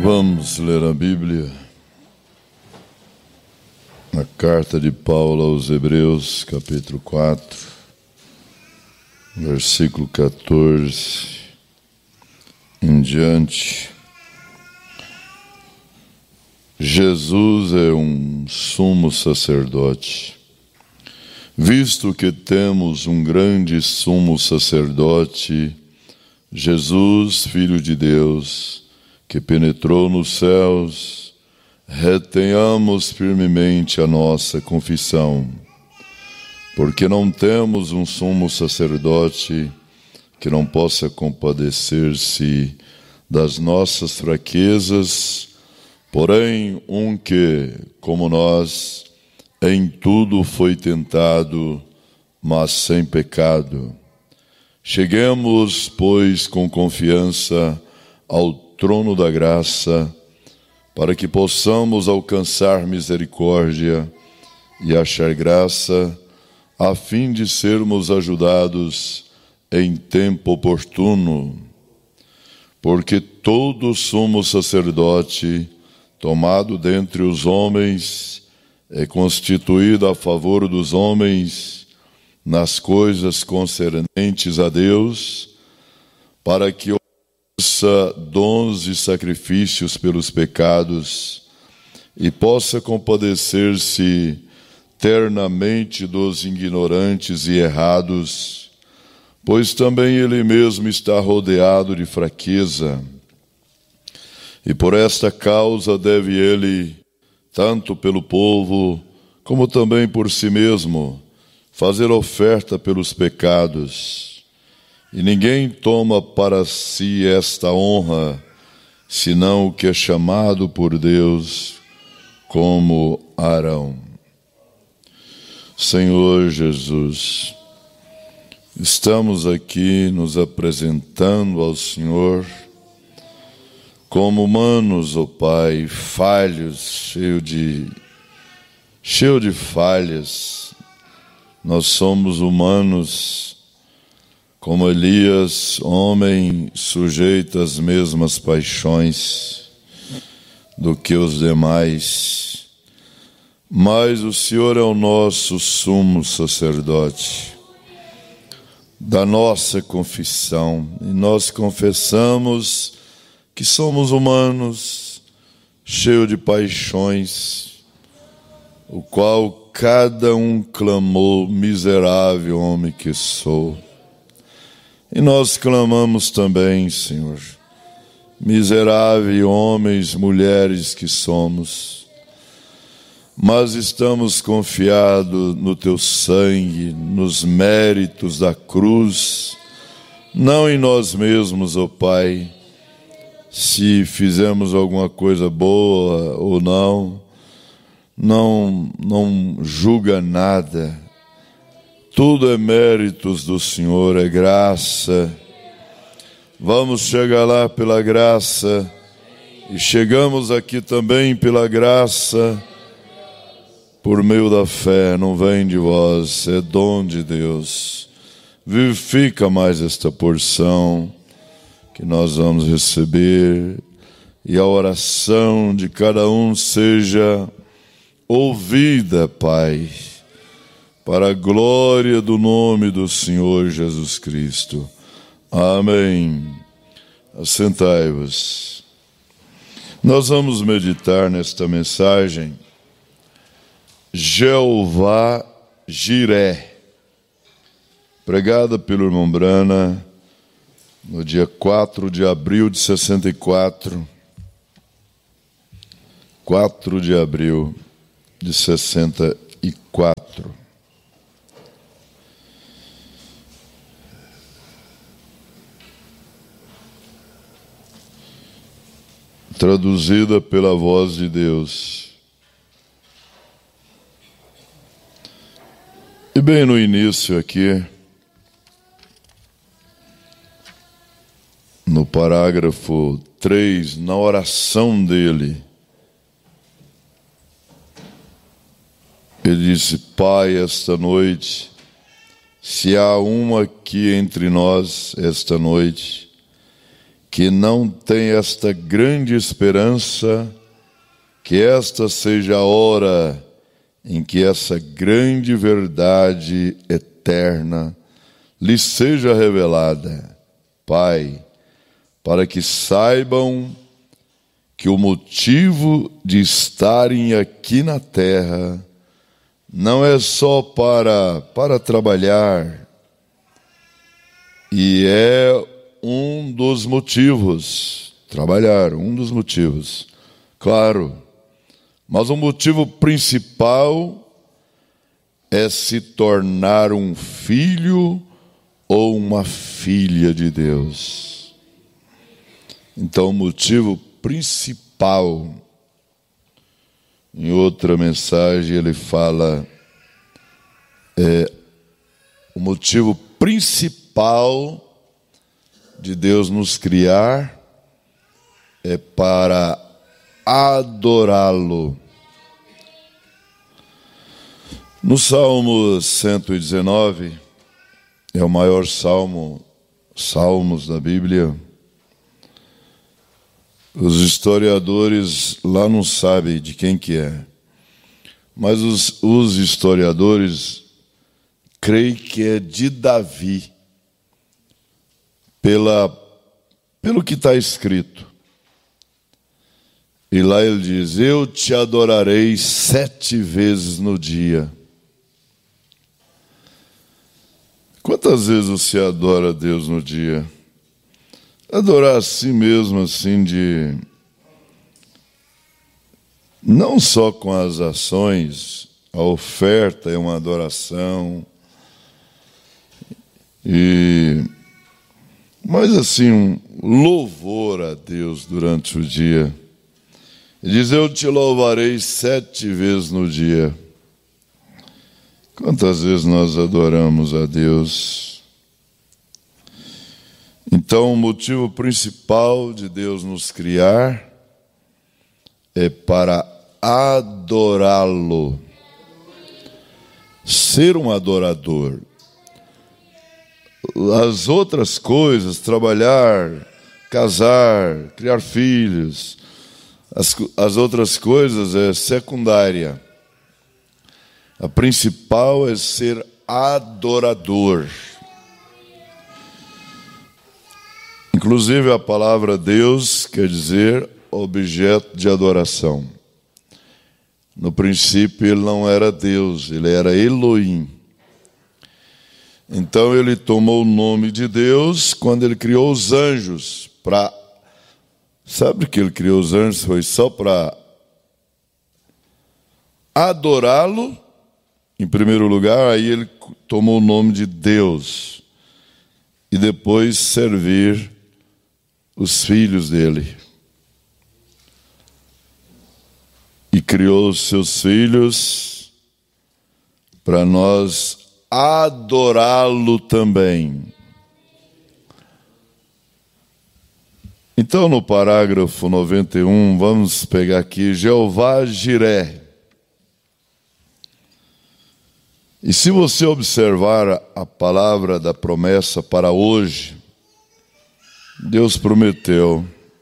Vamos ler a Bíblia, na carta de Paulo aos Hebreus, capítulo 4, versículo 14 em diante. Jesus é um sumo sacerdote. Visto que temos um grande sumo sacerdote, Jesus, Filho de Deus, que penetrou nos céus, retenhamos firmemente a nossa confissão, porque não temos um sumo sacerdote que não possa compadecer-se das nossas fraquezas, porém um que, como nós, em tudo foi tentado, mas sem pecado. Cheguemos, pois, com confiança ao trono da graça, para que possamos alcançar misericórdia e achar graça, a fim de sermos ajudados em tempo oportuno. Porque todo sumo sacerdote, tomado dentre os homens, é constituído a favor dos homens nas coisas concernentes a Deus, para que ofereça dons e sacrifícios pelos pecados e possa compadecer-se ternamente dos ignorantes e errados, pois também ele mesmo está rodeado de fraqueza. E por esta causa deve ele, tanto pelo povo como também por si mesmo, fazer oferta pelos pecados. E ninguém toma para si esta honra, senão o que é chamado por Deus, como Arão. Senhor Jesus, estamos aqui nos apresentando ao Senhor como humanos, ó Pai, falhos, cheio de falhas. Nós somos humanos, como Elias, homem sujeito às mesmas paixões do que os demais. Mas o Senhor é o nosso sumo sacerdote da nossa confissão. E nós confessamos que somos humanos, cheios de paixões, o qual cada um clamou: miserável homem que sou. E nós clamamos também, Senhor, miseráveis homens, mulheres que somos, mas estamos confiados no Teu sangue, nos méritos da cruz, não em nós mesmos, ó Pai, se fizemos alguma coisa boa ou não julga nada. Tudo é méritos do Senhor, é graça. Vamos chegar lá pela graça, e chegamos aqui também pela graça, por meio da fé. Não vem de vós, é dom de Deus. Vivifica mais esta porção que nós vamos receber, e a oração de cada um seja ouvida, Pai, para a glória do nome do Senhor Jesus Cristo. Amém. Assentai-vos. Nós vamos meditar nesta mensagem, Jeová Jiré, pregada pelo irmão Brana no dia 4 de abril de 64. 4 de abril de 64. Traduzida pela voz de Deus. E bem no início aqui, no parágrafo 3, na oração dele, ele disse: Pai, esta noite, se há um aqui entre nós esta noite que não tem esta grande esperança, que esta seja a hora em que essa grande verdade eterna lhe seja revelada. Pai, para que saibam que o motivo de estarem aqui na terra não é só para trabalhar, e é um dos motivos, trabalhar, um dos motivos, claro, mas o motivo principal é se tornar um filho ou uma filha de Deus. Então, o motivo principal, em outra mensagem ele fala, o motivo principal de Deus nos criar é para adorá-lo. No Salmo 119, é o maior salmos da Bíblia. Os historiadores lá não sabem de quem que é, mas os historiadores creem que é de Davi, pelo que está escrito. E lá ele diz: eu te adorarei 7 vezes no dia. Quantas vezes você adora a Deus no dia? Adorar a si mesmo, assim, não só com as ações, a oferta é uma adoração, mas assim, um louvor a Deus durante o dia. Ele diz: eu te louvarei 7 vezes no dia. Quantas vezes nós adoramos a Deus? Então, o motivo principal de Deus nos criar é para adorá-lo. Ser um adorador. As outras coisas, trabalhar, casar, criar filhos, as outras coisas é secundária. A principal é ser adorador. Inclusive a palavra Deus quer dizer objeto de adoração. No princípio ele não era Deus, ele era Elohim. Então ele tomou o nome de Deus quando ele criou os anjos. Sabe que ele criou os anjos? Foi só para adorá-lo, em primeiro lugar, aí ele tomou o nome de Deus. E depois servir os filhos dele. E criou os seus filhos para nós adorá-lo também. Então, no parágrafo 91, vamos pegar aqui Jeová Jiré. E se você observar a palavra da promessa para hoje, Deus prometeu: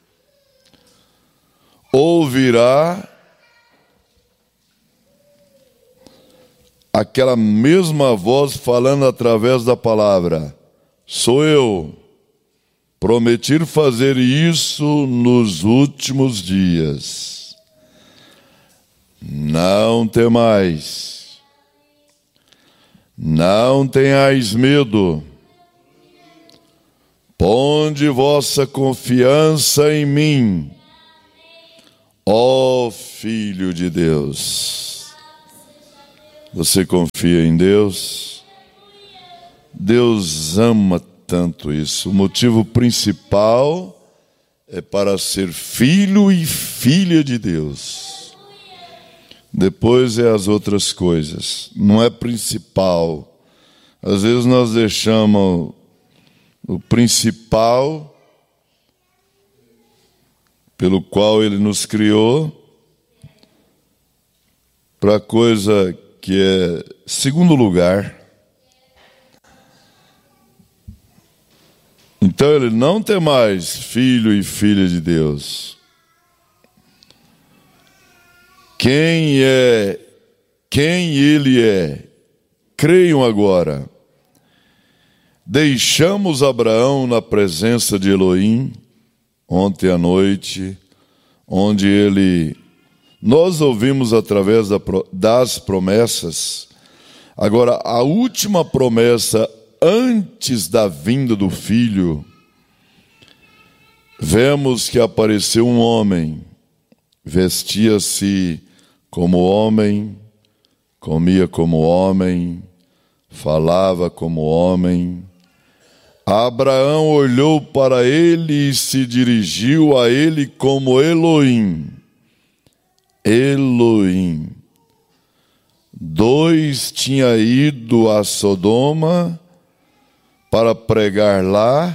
ouvirá aquela mesma voz falando através da palavra. Sou eu. Prometi fazer isso nos últimos dias. Não temais. Não tenhais medo. Ponde vossa confiança em mim, ó Filho de Deus. Você confia em Deus? Deus ama tanto isso. O motivo principal é para ser filho e filha de Deus. Depois é as outras coisas. Não é principal. Às vezes nós deixamos o principal, pelo qual Ele nos criou, para coisa que é segundo lugar. Então, Então ele não tem mais filho e filha de Deus. Quem ele é? Creiam agora. Deixamos Abraão na presença de Elohim ontem à noite, onde nós ouvimos através das promessas. Agora, a última promessa antes da vinda do filho, vemos que apareceu um homem, vestia-se como homem, comia como homem, falava como homem. Abraão olhou para ele e se dirigiu a ele como Elohim. Elohim. 2 tinha ido a Sodoma para pregar lá,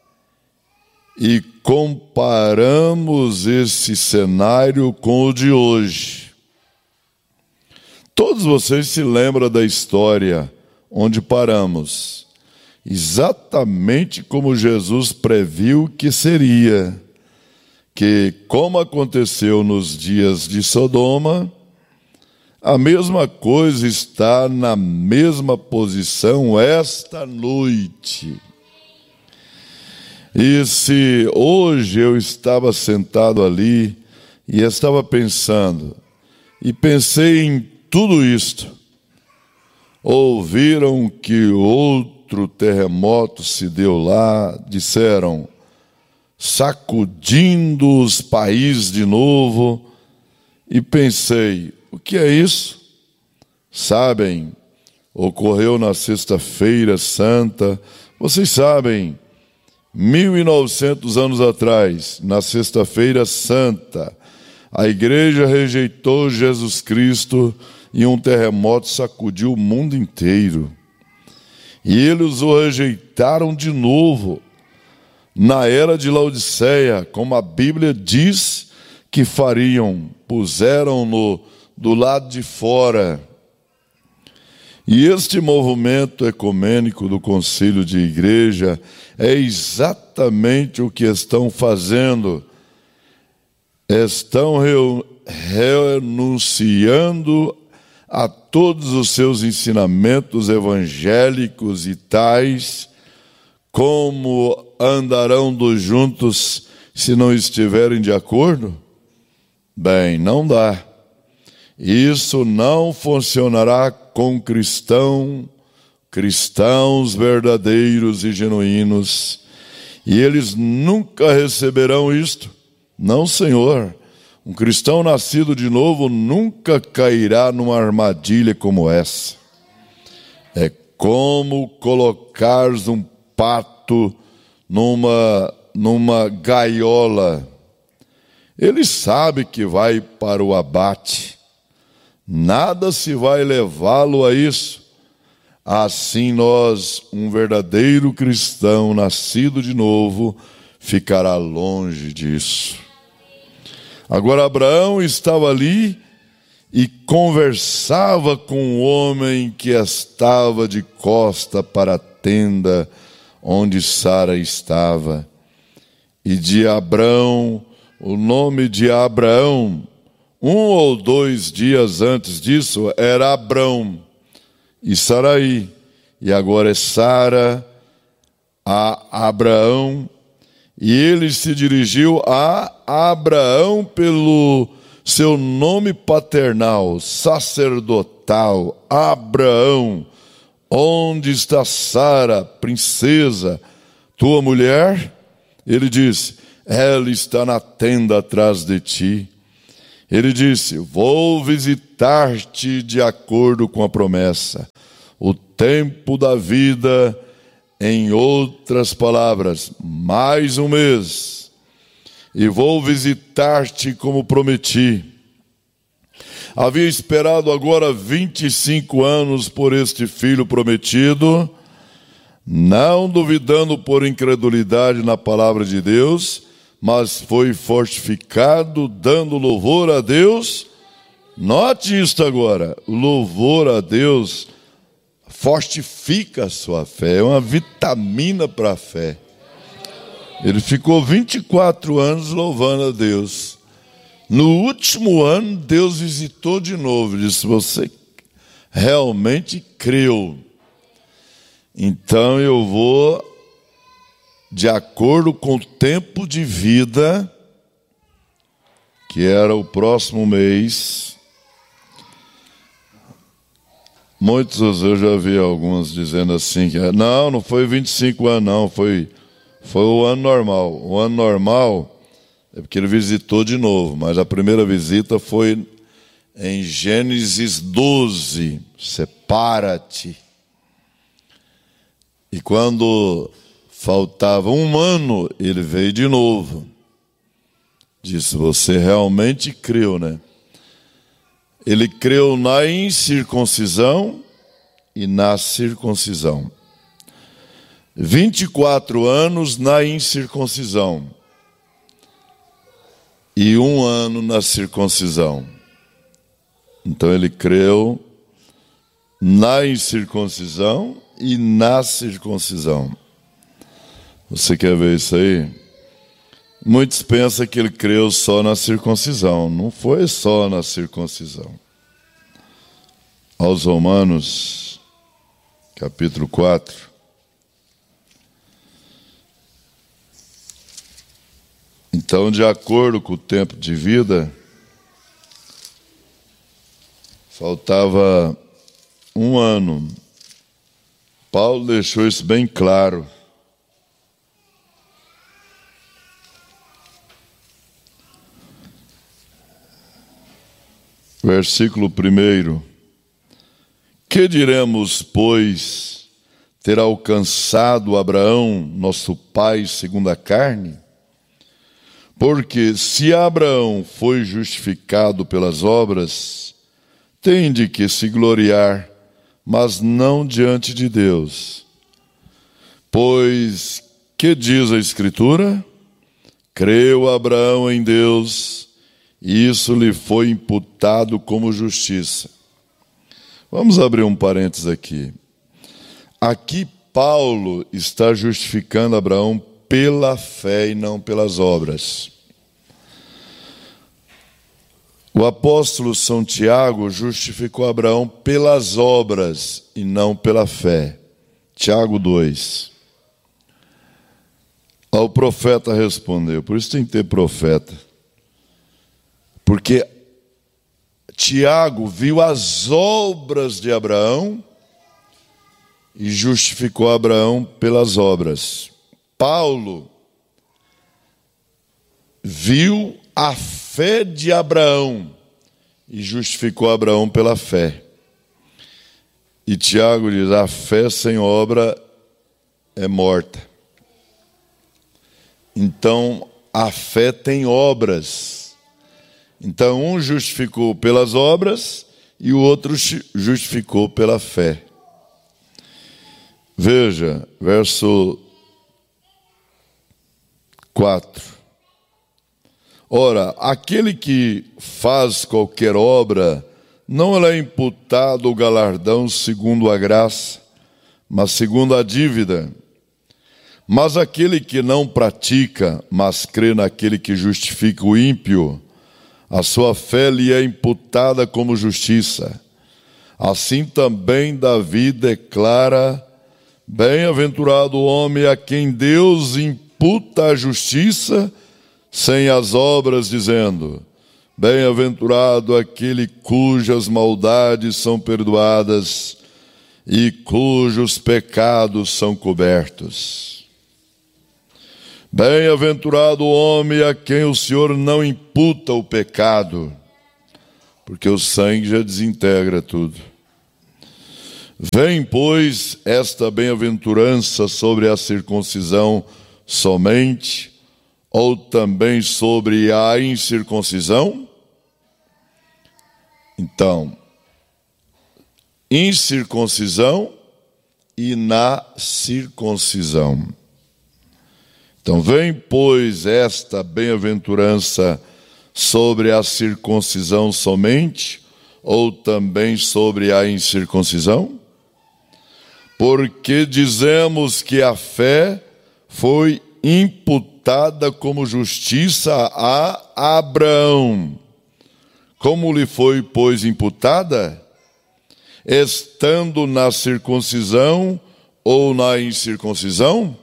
e comparamos esse cenário com o de hoje. Todos vocês se lembram da história onde paramos. Exatamente como Jesus previu que seria. Que, como aconteceu nos dias de Sodoma, a mesma coisa está na mesma posição esta noite. E se hoje eu estava sentado ali e estava pensando, e pensei em tudo isto, ouviram que outro terremoto se deu lá, disseram, sacudindo os países de novo, e pensei, o que é isso? Sabem, ocorreu na Sexta-feira Santa, vocês sabem, 1900 anos atrás, na Sexta-feira Santa, a igreja rejeitou Jesus Cristo e um terremoto sacudiu o mundo inteiro. E eles o rejeitaram de novo, na era de Laodiceia, como a Bíblia diz que fariam, puseram-no do lado de fora. E este movimento ecumênico do Concílio de Igreja é exatamente o que estão fazendo. Estão renunciando a todos os seus ensinamentos evangélicos e tais, como andarão dos juntos se não estiverem de acordo? Bem, não dá. Isso não funcionará com cristãos verdadeiros e genuínos. E eles nunca receberão isto. Não, Senhor. Um cristão nascido de novo nunca cairá numa armadilha como essa. É como colocares um pato numa gaiola. Ele sabe que vai para o abate. Nada se vai levá-lo a isso. Assim nós, um verdadeiro cristão nascido de novo, ficará longe disso. Agora Abraão estava ali e conversava com um homem que estava de costa para a tenda onde Sara estava. E de Abrão, o nome de Abraão, 1 ou 2 dias antes disso, era Abrão e Saraí. E agora é Sara a Abraão. E ele se dirigiu a Abraão pelo seu nome paternal, sacerdotal, Abraão. Onde está Sara, princesa, tua mulher? Ele disse, ela está na tenda atrás de ti. Ele disse, vou visitar-te de acordo com a promessa. O tempo da vida, em outras palavras, mais um mês. E vou visitar-te como prometi. Havia esperado agora 25 anos por este filho prometido, não duvidando por incredulidade na palavra de Deus, mas foi fortificado, dando louvor a Deus. Note isto agora, louvor a Deus fortifica a sua fé, é uma vitamina para a fé. Ele ficou 24 anos louvando a Deus. No último ano, Deus visitou de novo. Disse: você realmente creu. Então eu vou, de acordo com o tempo de vida, que era o próximo mês. Muitos, eu já vi alguns dizendo assim, que não foi 25 anos, não, foi o ano normal. O ano normal é porque ele visitou de novo, mas a primeira visita foi em Gênesis 12, separa-te. E quando faltava um ano, ele veio de novo. Disse: você realmente creu, né? Ele creu na incircuncisão e na circuncisão. 24 anos na incircuncisão e 1 ano na circuncisão. Então ele creu na incircuncisão e na circuncisão. Você quer ver isso aí? Muitos pensam que ele creu só na circuncisão. Não foi só na circuncisão. Aos Romanos, capítulo 4. Então, de acordo com o tempo de vida, faltava 1 ano. Paulo deixou isso bem claro. Versículo 1. Que diremos, pois, ter alcançado Abraão, nosso pai, segundo a carne? Porque se Abraão foi justificado pelas obras, tem de que se gloriar, mas não diante de Deus. Pois, que diz a Escritura? Creu Abraão em Deus, e isso lhe foi imputado como justiça. Vamos abrir um parênteses aqui. Aqui Paulo está justificando Abraão pela fé e não pelas obras. O apóstolo São Tiago justificou Abraão pelas obras e não pela fé. Tiago 2. O profeta respondeu, por isso tem que ter profeta. Porque Tiago viu as obras de Abraão e justificou Abraão pelas obras. Paulo viu a fé de Abraão e justificou Abraão pela fé. E Tiago diz: a fé sem obra é morta. Então, a fé tem obras. Então, um justificou pelas obras e o outro justificou pela fé. Veja, verso 4. Ora, aquele que faz qualquer obra, não lhe é imputado o galardão segundo a graça, mas segundo a dívida. Mas aquele que não pratica, mas crê naquele que justifica o ímpio, a sua fé lhe é imputada como justiça. Assim também Davi declara: bem-aventurado o homem a quem Deus imputa a justiça sem as obras, dizendo: bem-aventurado aquele cujas maldades são perdoadas e cujos pecados são cobertos. Bem-aventurado o homem a quem o Senhor não imputa o pecado, porque o sangue já desintegra tudo. Vem, pois, esta bem-aventurança sobre a circuncisão somente, ou também sobre a incircuncisão? Então, incircuncisão e na circuncisão. Então, vem, pois, esta bem-aventurança sobre a circuncisão somente, ou também sobre a incircuncisão? Porque dizemos que a fé foi imputada imputada como justiça a Abraão. Como lhe foi, pois, imputada? Estando na circuncisão ou na incircuncisão?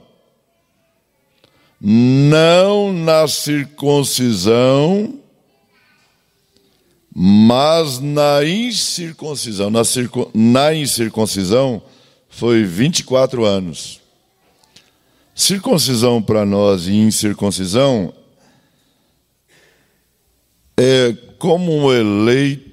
Não na circuncisão, mas na incircuncisão. Na incircuncisão foi 24 anos. Circuncisão para nós e incircuncisão é como um eleito